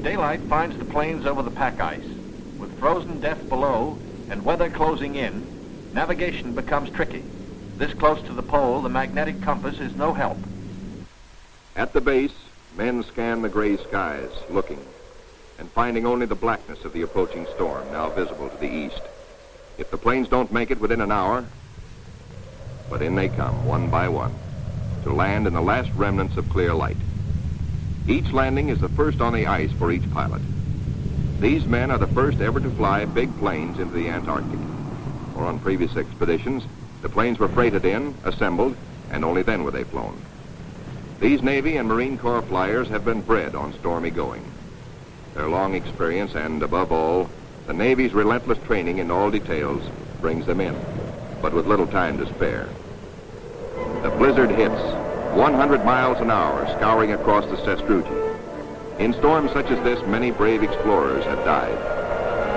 Daylight finds the planes over the pack ice. With frozen death below and weather closing in, navigation becomes tricky. This close to the pole, the magnetic compass is no help. At the base, men scan the gray skies, looking, and finding only the blackness of the approaching storm, now visible to the east. If the planes don't make it within an hour, but in they come, one by one, to land in the last remnants of clear light. Each landing is the first on the ice for each pilot. These men are the first ever to fly big planes into the Antarctic. Or on previous expeditions, the planes were freighted in, assembled, and only then were they flown. These Navy and Marine Corps flyers have been bred on stormy going. Their long experience and, above all, the Navy's relentless training in all details brings them in, but with little time to spare. The blizzard hits, 100 miles an hour, scouring across the sastrugi. In storms such as this, many brave explorers have died.